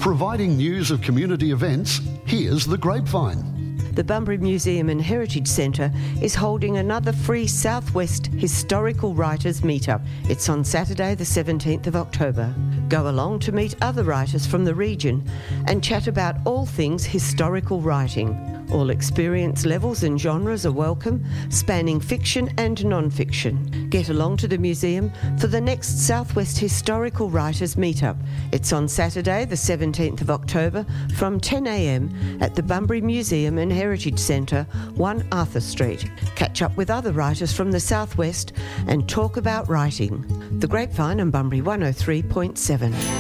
Providing news of community events, here's The Grapevine. The Bunbury Museum and Heritage Centre is holding another free Southwest Historical Writers Meetup. It's on Saturday the 17th of October. Go along to meet other writers from the region and chat about all things historical writing. All experience levels and genres are welcome, spanning fiction and non-fiction. Get along to the museum for the next Southwest Historical Writers Meetup. It's on Saturday the 17th of October from 10 a.m. at the Bunbury Museum and Heritage Centre, 1 Arthur Street. Catch up with other writers from the Southwest and talk about writing. The Grapevine and Bunbury 103.7.